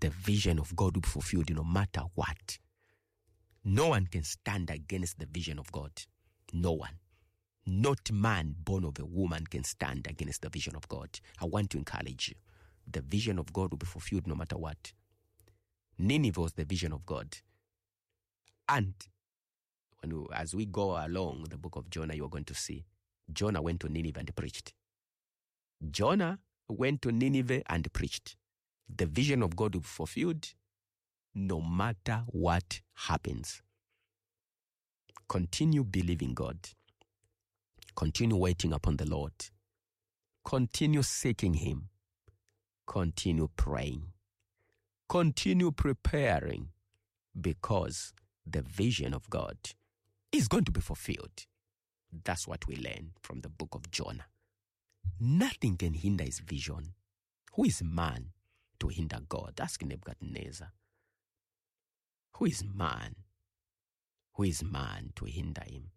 the vision of God will be fulfilled no matter what. No one can stand against the vision of God. No one. Not man born of a woman can stand against the vision of God. I want to encourage you. The vision of God will be fulfilled no matter what. Nineveh was the vision of God. And as we go along the book of Jonah, you're going to see Jonah went to Nineveh and preached. Jonah went to Nineveh and preached. The vision of God will be fulfilled no matter what happens. Continue believing God. Continue waiting upon the Lord. Continue seeking Him. Continue praying. Continue preparing, because the vision of God is going to be fulfilled. That's what we learn from the book of Jonah. Nothing can hinder His vision. Who is man to hinder God? Ask Nebuchadnezzar. Who is man? Who is man to hinder Him?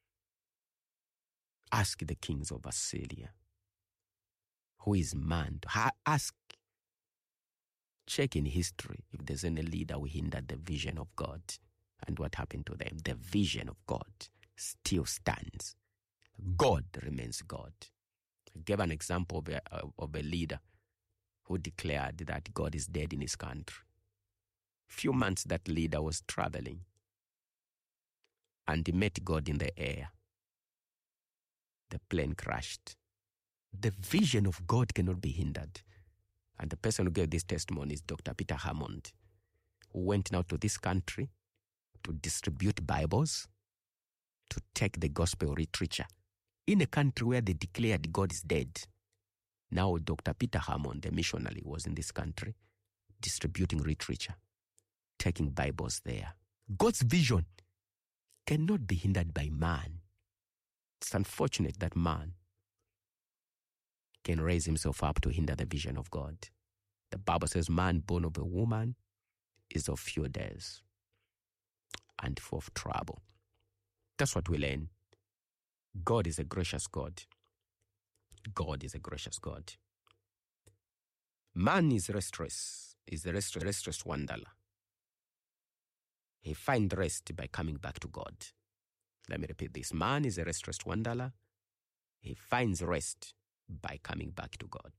Ask the kings of Assyria. Who is man to ask? Check in history if there's any leader who hindered the vision of God and what happened to them. The vision of God still stands. God remains God. I gave an example of a leader who declared that God is dead in his country. Few months that leader was traveling and he met God in the air. The plane crashed. The vision of God cannot be hindered. And the person who gave this testimony is Dr. Peter Hammond, who went now to this country to distribute Bibles, to take the gospel literature in a country where they declared God is dead. Now Dr. Peter Hammond, the missionary, was in this country distributing literature, taking Bibles there. God's vision cannot be hindered by man. It's unfortunate that man can raise himself up to hinder the vision of God. The Bible says man born of a woman is of few days and full of trouble. That's what we learn. God is a gracious God. God is a gracious God. Man is restless, is a restless wanderer. He finds rest by coming back to God. Let me repeat this. Man is a restless wanderer. He finds rest by coming back to God.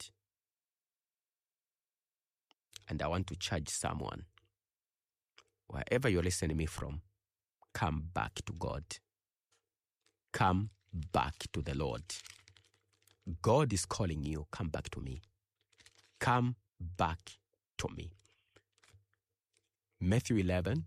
And I want to charge someone, wherever you're listening to me from, come back to God. Come back to the Lord. God is calling you, come back to me. Come back to me. Matthew 11,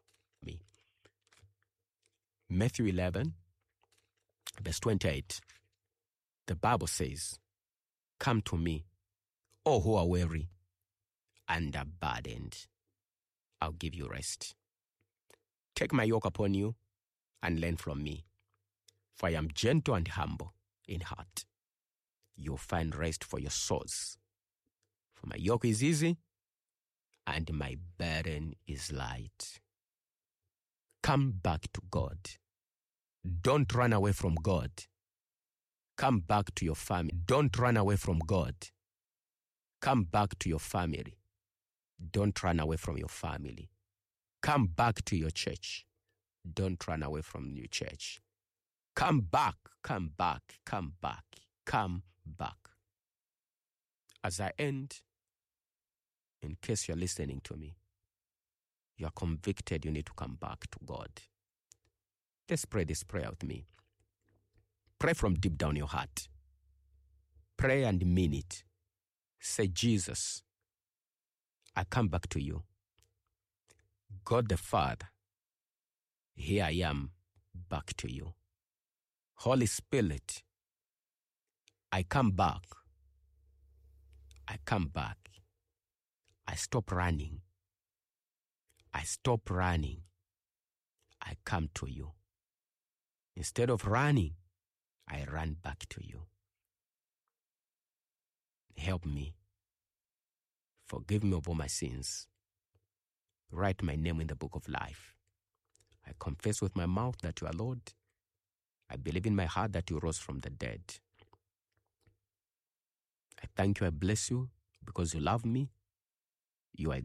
verse 28. The Bible says, come to me, all who are weary and are burdened. I'll give you rest. Take my yoke upon you and learn from me, for I am gentle and humble in heart. You'll find rest for your souls. For my yoke is easy and my burden is light. Come back to God. Don't run away from God. Come back to your family. Don't run away from God. Come back to your family. Don't run away from your family. Come back to your church. Don't run away from your church. Come back, come back, come back, come back. As I end, in case you're listening to me, you're convicted you need to come back to God. Let's pray this prayer with me. Pray from deep down your heart. Pray and mean it. Say, Jesus, I come back to you. God the Father, here I am back to you. Holy Spirit, I come back. I come back. I stop running. I stop running. I come to you. Instead of running, I run back to you. Help me. Forgive me of all my sins. Write my name in the book of life. I confess with my mouth that you are Lord. I believe in my heart that you rose from the dead. I thank you, I bless you, because you love me. You are